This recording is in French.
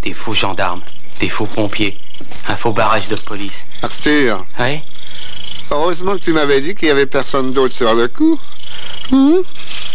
des faux gendarmes, des faux pompiers, un faux barrage de police. Arthur, Oui? heureusement que tu m'avais dit qu'il y avait personne d'autre sur le coup.